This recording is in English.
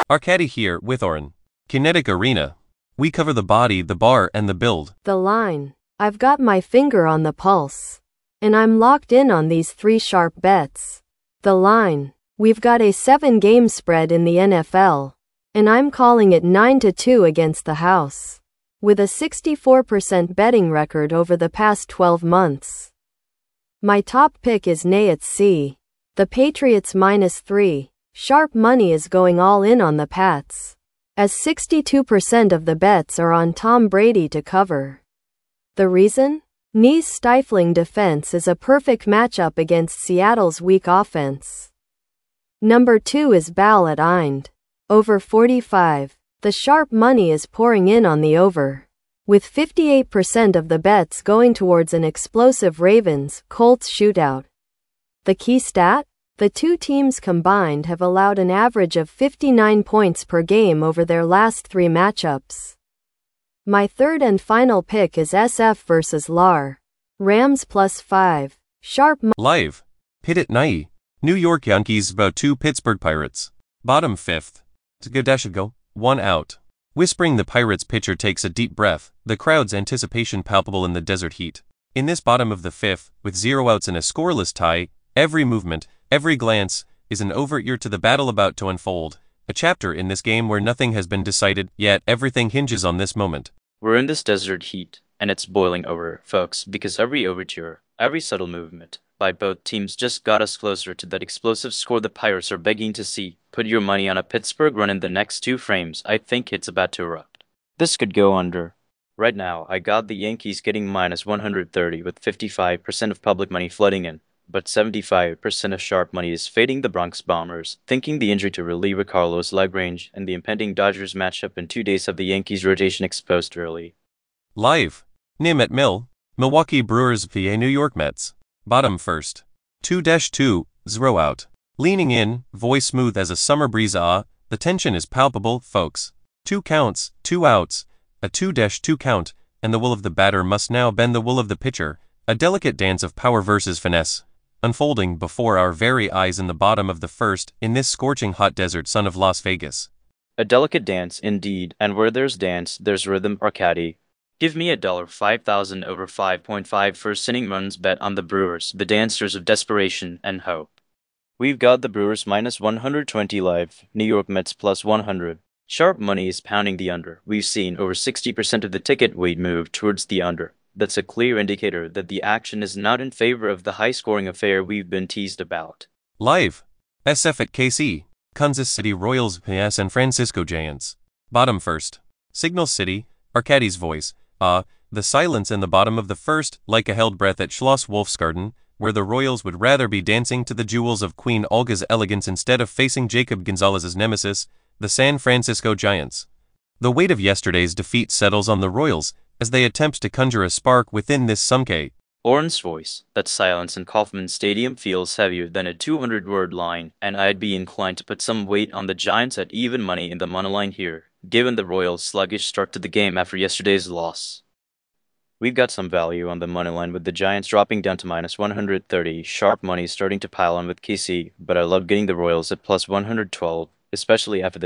Arcady here with Oren. Kinetic Arena. We cover the body, the bar, and the build. The line. I've got my finger on the pulse. And I'm locked in on these 3 sharp bets. The line. We've got a 7-game spread in the NFL. And I'm calling it 9-2 against the house. With a 64% betting record over the past 12 months. My top pick is Nayets C. The Patriots -3. Sharp money is going all in on the Pats, as 62% of the bets are on Tom Brady to cover. The reason? Knee's stifling defense is a perfect matchup against Seattle's weak offense. Number 2 is Ball at Eind. Over 45. The sharp money is pouring in on the over, with 58% of the bets going towards an explosive Ravens-Colts shootout. The key stat? The 2 teams combined have allowed an average of 59 points per game over their last 3 matchups. My third and final pick is SF versus LAR. Rams +5. Sharp Live. Pitt at night. New York Yankees about 2 Pittsburgh Pirates. Bottom 5th. Go. 1 out. Whispering the Pirates pitcher takes a deep breath, the crowd's anticipation palpable in the desert heat. In this bottom of the 5th, with 0 outs and a scoreless tie, every movement, every glance, is an overture to the battle about to unfold. A chapter in this game where nothing has been decided, yet everything hinges on this moment. We're in this desert heat, and it's boiling over, folks, because every overture, every subtle movement by both teams just got us closer to that explosive score the Pirates are begging to see. Put your money on a Pittsburgh run in the next 2 frames. I think it's about to erupt. This could go under. Right now, I got the Yankees getting -130 with 55% of public money flooding in, but 75% of sharp money is fading the Bronx Bombers, thinking the injury to reliever Carlos Lagrange and the impending Dodgers matchup in 2 days have the Yankees rotation exposed early. Live. Nim at Mill. Milwaukee Brewers vs New York Mets. Bottom 1st. 2-2, 0 out. Leaning in, voice smooth as a summer breeze. The tension is palpable, folks. 2 counts, 2 outs, a 2-2 count, and the will of the batter must now bend the will of the pitcher, a delicate dance of power versus finesse, unfolding before our very eyes in the bottom of the 1st in this scorching hot desert sun of Las Vegas. A delicate dance, indeed, and where there's dance, there's rhythm. Arcady. Give me $5,000 over 5.5 first inning runs bet on the Brewers, the dancers of desperation and hope. We've got the Brewers -120 live, New York Mets +100. Sharp money is pounding the under. We've seen over 60% of the ticket weight move towards the under. That's a clear indicator that the action is not in favor of the high-scoring affair we've been teased about. Live. SF at KC. Kansas City Royals vs San Francisco Giants. Bottom 1st. Signal City. Arcady's voice. The silence in the bottom of the 1st, like a held breath at Schloss Wolfsgarten, where the Royals would rather be dancing to the jewels of Queen Olga's elegance instead of facing Jacob Gonzalez's nemesis, the San Francisco Giants. The weight of yesterday's defeat settles on the Royals, as they attempt to conjure a spark within this sumke. Oren's voice. That silence in Kauffman Stadium feels heavier than a 200-word line, and I'd be inclined to put some weight on the Giants at even money in the monoline here, given the Royals' sluggish start to the game after yesterday's loss. We've got some value on the moneyline with the Giants dropping down to -130, sharp money starting to pile on with KC, but I love getting the Royals at +112, especially after the